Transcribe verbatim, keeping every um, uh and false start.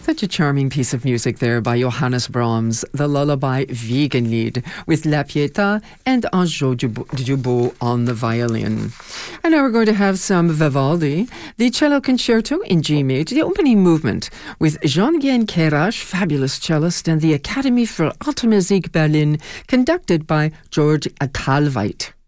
Such a charming piece of music there by Johannes Brahms, the lullaby Wiegenlied, with La Pietà and Angeau Dubos on the violin. And now we're going to have some Vivaldi, the cello concerto in G major, the opening movement, with Jean-Guyen Queyras, fabulous cellist, and the Academy for Alte Musik Berlin, conducted by George Kalveit.